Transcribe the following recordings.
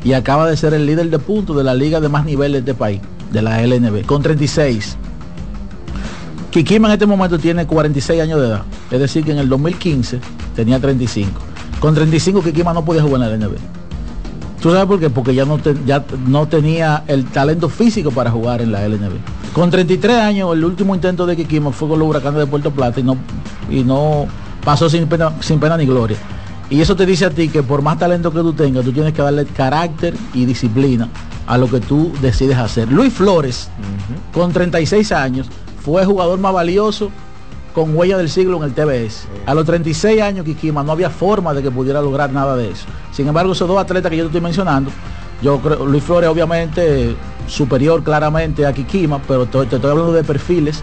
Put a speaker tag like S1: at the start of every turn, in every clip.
S1: y acaba de ser el líder de puntos de la liga de más niveles de este país, de la LNB, con 36. Quiquima en este momento tiene 46 años de edad, es decir que en el 2015 tenía 35. Con 35 Quiquima no podía jugar en la LNB. ¿Tú sabes por qué? Porque ya no tenía el talento físico para jugar en la LNB. Con 33 años, el último intento de Quiquima fue con los Huracanes de Puerto Plata y no pasó sin pena ni gloria. Y eso te dice a ti que por más talento que tú tengas, tú tienes que darle carácter y disciplina a lo que tú decides hacer. Luis Flores, con 36 años, fue jugador más valioso con huella del siglo en el TBS. A los 36 años Quiquima no había forma de que pudiera lograr nada de eso. Sin embargo, esos dos atletas que yo te estoy mencionando, yo creo, Luis Flores obviamente superior claramente a Quiquima, pero te estoy hablando de perfiles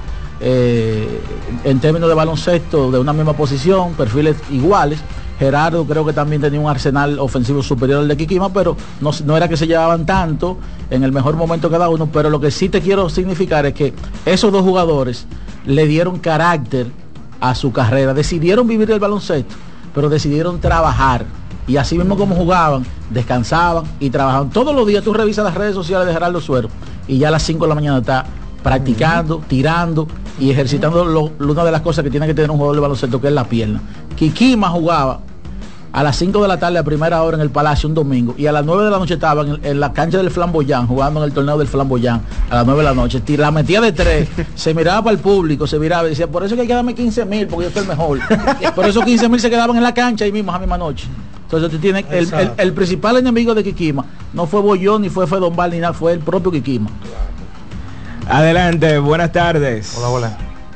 S1: en términos de baloncesto de una misma posición, perfiles iguales. Gerardo creo que también tenía un arsenal ofensivo superior al de Quiquima, pero no era que se llevaban tanto en el mejor momento cada uno. Pero lo que sí te quiero significar es que esos dos jugadores le dieron carácter a su carrera, decidieron vivir el baloncesto, pero decidieron trabajar, y así mismo como jugaban, descansaban y trabajaban. Todos los días tú revisas las redes sociales de Gerardo Suero y ya a las 5 de la mañana está practicando, tirando y ejercitando una de las cosas que tiene que tener un jugador de baloncesto, que es la pierna. Quiquima jugaba a las 5 de la tarde a primera hora en el Palacio un domingo, y a las 9 de la noche estaba en la cancha del Flamboyán, jugando en el torneo del Flamboyán a las 9 de la noche, la metía de 3, se miraba para el público, se miraba y decía, por eso que hay que darme 15,000, porque yo soy el mejor. Por eso 15,000 se quedaban en la cancha ahí mismo, a la misma noche. Entonces tú tienes el principal enemigo de Quiquima no fue Bollón, ni fue Fedombal, ni nada, fue el propio Quiquima.
S2: Adelante, buenas tardes.
S3: Hola.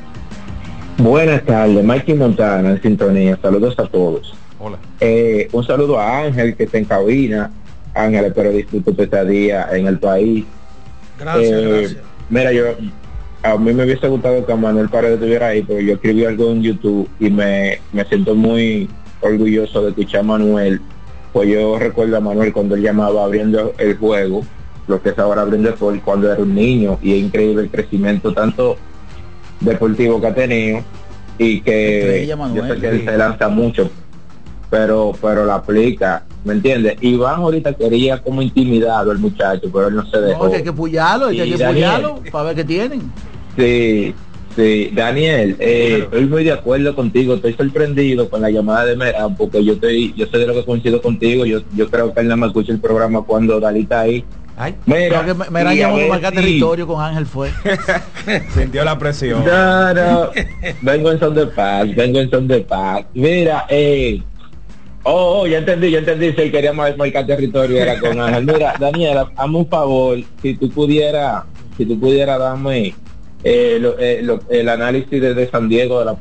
S4: Buenas tardes, Mikey Montana en sintonía, saludos a todos.
S3: Hola.
S4: Un saludo a Ángel que está en cabina. Ángel, espero disfrute tu estadía en el país.
S3: Gracias.
S4: Mira, a mí me hubiese gustado que Manuel Paredes estuviera ahí, pero yo escribí algo en YouTube y me siento muy orgulloso de escuchar a Manuel. Pues yo recuerdo a Manuel cuando él llamaba abriendo el juego, lo que es ahora abriendo el juego, cuando era un niño, y es increíble el crecimiento tanto deportivo que ha tenido, y que yo sé que él se lanza mucho, pero la aplica, ¿me entiendes? Iván ahorita quería como intimidado el muchacho, pero él no se dejó.
S1: No, que hay que puyarlo, para ver qué tienen.
S4: Sí, Daniel, estoy muy de acuerdo contigo, estoy sorprendido con la llamada de Merán, porque yo sé de lo que coincido contigo, yo creo que él no me escucha el programa cuando Dalí está ahí.
S1: Mira, llamó a marcar territorio con Ángel fue.
S2: Sintió la presión.
S4: No, vengo en son de paz. Mira, ya entendí, si él quería marcar territorio era con Ángel. Mira, Daniela, hazme un favor, si tú pudieras darme el análisis de San Diego de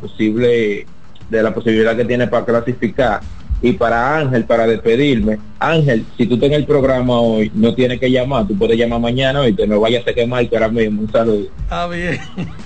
S4: la posibilidad que tiene para clasificar. Y para Ángel, para despedirme, Ángel, si tú tienes el programa hoy, no tienes que llamar, tú puedes llamar mañana y te no vayas a quemar que ahora mismo. Un saludo.
S1: Bien.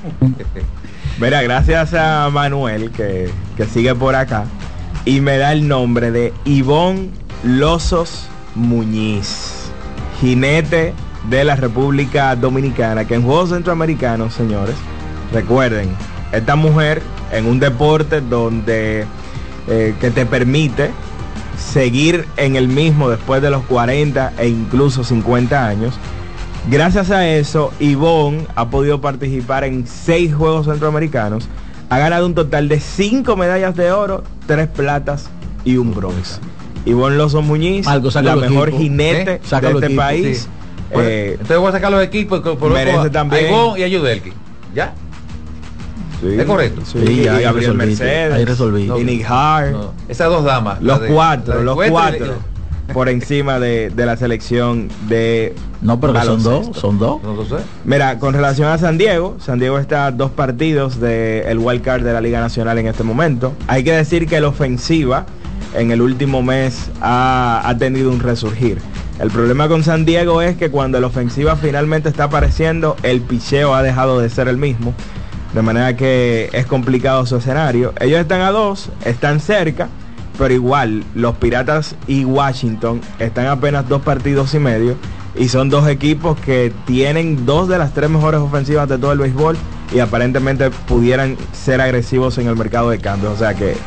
S2: Mira, gracias a Manuel que sigue por acá y me da el nombre de Ivonne Lozos Muñiz, jinete de la República Dominicana, que en Juegos Centroamericanos, señores, recuerden, esta mujer en un deporte donde que te permite seguir en el mismo después de los 40 e incluso 50 años. Gracias a eso, Ivonne ha podido participar en 6 Juegos Centroamericanos, ha ganado un total de 5 medallas de oro, 3 platas y un bronce. Ivonne Lozos Muñiz, la mejor jinete de este país.
S3: Sí. Entonces voy a sacar los equipos por
S2: merece también
S3: a Ivonne y a Yudelki. ¿Ya?
S2: Sí,
S3: ¿es correcto?
S2: Sí, ya Gabriel Mercedes,
S1: ahí resolví.
S2: Y Nick Hart,
S3: esas dos damas,
S2: los cuatro por encima de la selección de
S1: pero son dos.
S3: No lo sé.
S2: Mira, con relación a San Diego está a 2 partidos del wild card de la Liga Nacional en este momento. Hay que decir que la ofensiva en el último mes ha tenido un resurgir. El problema con San Diego es que cuando la ofensiva finalmente está apareciendo, el picheo ha dejado de ser el mismo. De manera que es complicado su escenario. Ellos están a 2, están cerca, pero igual los Piratas y Washington están apenas 2 partidos y medio, y son 2 equipos que tienen 2 de las 3 mejores ofensivas de todo el béisbol y aparentemente pudieran ser agresivos en el mercado de cambios. O sea que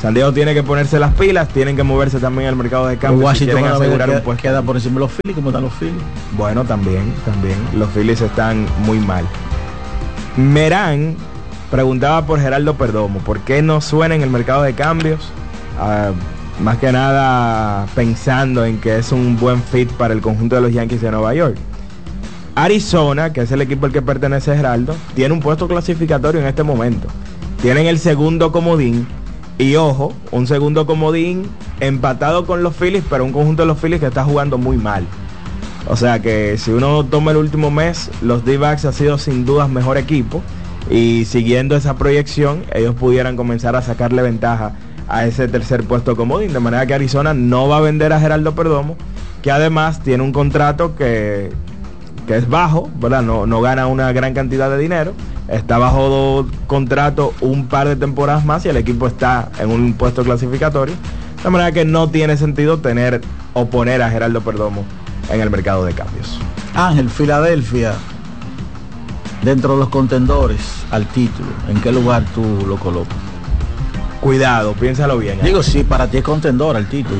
S2: San Diego tiene que ponerse las pilas, tienen que moverse también al mercado de cambio si quieren asegurar un puesto.
S1: Queda por encima los Phillies, ¿cómo están los Phillies?
S2: Bueno, también, los Phillies están muy mal. Merán preguntaba por Geraldo Perdomo, ¿por qué no suena en el mercado de cambios? Más que nada pensando en que es un buen fit para el conjunto de los Yankees de Nueva York. Arizona, que es el equipo al que pertenece Geraldo, tiene un puesto clasificatorio en este momento. Tienen el segundo comodín. Y ojo, un segundo comodín empatado con los Phillies, pero un conjunto de los Phillies que está jugando muy mal. O sea que si uno toma el último mes, los D-backs ha sido sin dudas mejor equipo. Y siguiendo esa proyección, ellos pudieran comenzar a sacarle ventaja a ese tercer puesto comodín. De manera que Arizona no va a vender a Geraldo Perdomo, que además tiene un contrato que es bajo, ¿verdad? No gana una gran cantidad de dinero. Está bajo contrato un par de temporadas más y el equipo está en un puesto clasificatorio. De manera que no tiene sentido poner a Geraldo Perdomo en el mercado de cambios.
S1: Ángel, Filadelfia, dentro de los contendores al título, ¿en qué lugar tú lo colocas?
S2: Cuidado, piénsalo bien.
S1: Digo, sí, para ti es contendor al título.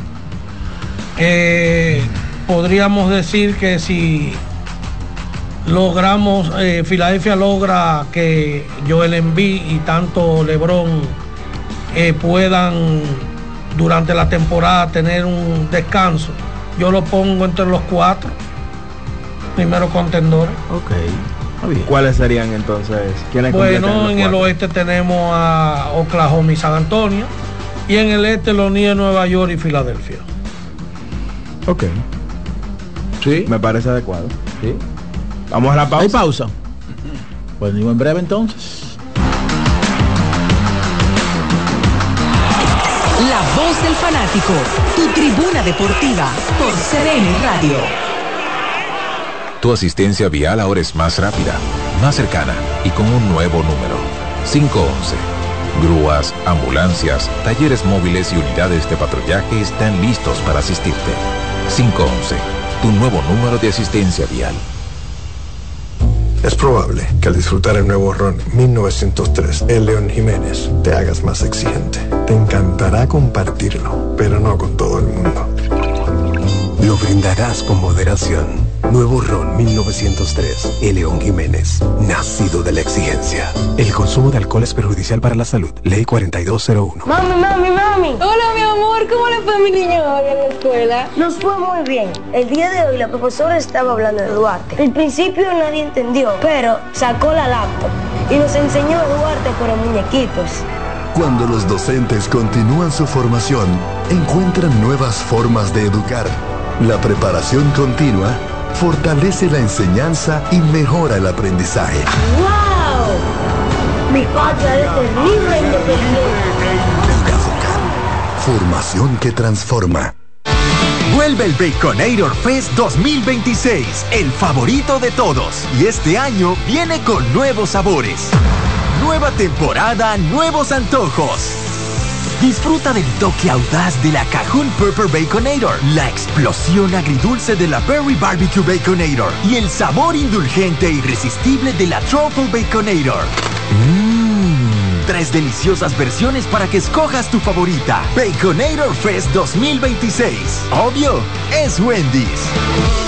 S5: Podríamos decir que si logramos, Filadelfia logra que Joel Embiid y tanto LeBron puedan durante la temporada tener un descanso, yo lo pongo entre los 4 primeros contendores.
S1: Ok, está bien.
S2: ¿Cuáles serían entonces? ¿Quiénes
S5: bueno, en el oeste tenemos a Oklahoma y San Antonio, y en el este los Knicks de Nueva York y Filadelfia.
S2: Ok,
S1: sí,
S2: me parece adecuado. Sí. Vamos a la pausa.
S1: ¿Hay pausa? Pues digo en breve entonces.
S6: La voz del fanático, tu tribuna deportiva por CDN Radio.
S7: Tu asistencia vial ahora es más rápida, más cercana y con un nuevo número. 511. Grúas, ambulancias, talleres móviles y unidades de patrullaje están listos para asistirte. 511. Tu nuevo número de asistencia vial.
S8: Es probable que al disfrutar el nuevo ron 1903, el León Jiménez, te hagas más exigente. Te encantará compartirlo, pero no con todo el mundo. Lo brindarás con moderación. Nuevo ron 1903, el León Jiménez, nacido de la exigencia. El consumo de alcohol es perjudicial para la salud. Ley 4201.
S9: Mami. Hola, mi amor. ¿Cómo le fue a mi niño hoy en la escuela?
S10: Nos fue muy bien. El día de hoy la profesora estaba hablando de Duarte. Al principio nadie entendió, pero sacó la laptop y nos enseñó a Duarte por muñequitos.
S11: Cuando los docentes continúan su formación, encuentran nuevas formas de educar. La preparación continua fortalece la enseñanza y mejora el aprendizaje.
S10: ¡Wow! Mi patria es libre e independiente.
S11: Formación que transforma.
S12: Vuelve el Baconator Fest 2026, el favorito de todos. Y este año viene con nuevos sabores. Nueva temporada, nuevos antojos. Disfruta del toque audaz de la Cajun Pepper Baconator, la explosión agridulce de la Berry Barbecue Baconator y el sabor indulgente e irresistible de la Truffle Baconator. 3 deliciosas versiones para que escojas tu favorita. Baconator Fest 2026. Obvio, es Wendy's.